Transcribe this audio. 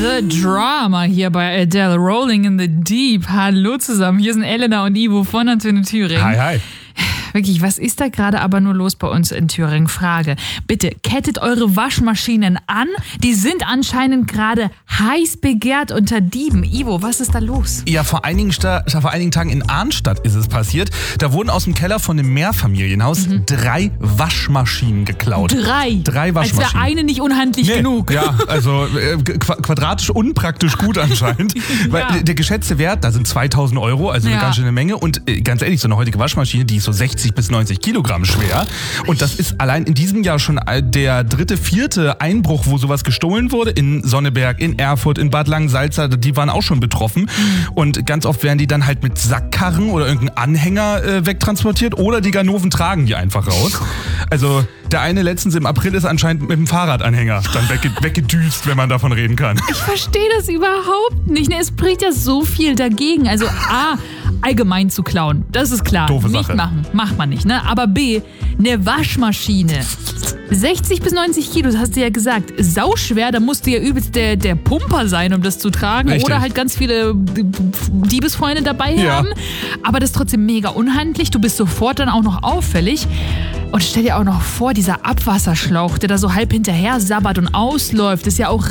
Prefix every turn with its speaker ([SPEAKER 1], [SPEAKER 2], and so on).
[SPEAKER 1] The Drama hier bei Adele, Rolling in the Deep. Hallo zusammen, hier sind Elena und Ivo von Antenne Thüringen.
[SPEAKER 2] Hi, hi.
[SPEAKER 1] Wirklich, was ist da gerade aber nur los bei uns in Thüringen? Frage. Bitte, kettet eure Waschmaschinen an. Die sind anscheinend gerade heiß begehrt unter Dieben. Ivo, was ist da los?
[SPEAKER 2] Ja, vor einigen Tagen in Arnstadt ist es passiert. Da wurden aus dem Keller von einem Mehrfamilienhaus 3 Waschmaschinen geklaut. 3 Waschmaschinen.
[SPEAKER 1] Als wäre eine nicht unhandlich genug.
[SPEAKER 2] Ja, also quadratisch unpraktisch gut anscheinend. Weil der geschätzte Wert, da sind 2.000 €, also eine ganz schöne Menge. Und ganz ehrlich, so eine heutige Waschmaschine, die ist so 60 bis 90 Kilogramm schwer. Und das ist allein in diesem Jahr schon der 3., 4. Einbruch, wo sowas gestohlen wurde. In Sonneberg, in Erfurt, in Bad Langensalza, die waren auch schon betroffen. Und ganz oft werden die dann halt mit Sackkarren oder irgendeinem Anhänger wegtransportiert oder die Ganoven tragen die einfach raus. Also der eine letztens im April ist anscheinend mit dem Fahrradanhänger dann weggedüst, wenn man davon reden kann.
[SPEAKER 1] Ich verstehe das überhaupt nicht. Es spricht ja so viel dagegen. Also A, allgemein zu klauen, das ist klar.
[SPEAKER 2] Doofe
[SPEAKER 1] nicht
[SPEAKER 2] Sache.
[SPEAKER 1] machen, macht man nicht. Ne? Aber B, eine Waschmaschine. 60 bis 90 Kilo, das hast du ja gesagt. Sauschwer, da musst du ja übelst der Pumper sein, um das zu tragen.
[SPEAKER 2] Richtig.
[SPEAKER 1] Oder halt ganz viele Diebesfreunde dabei haben. Aber das ist trotzdem mega unhandlich. Du bist sofort dann auch noch auffällig. Und stell dir auch noch vor, dieser Abwasserschlauch, der da so halb hinterher sabbert und ausläuft, ist ja auch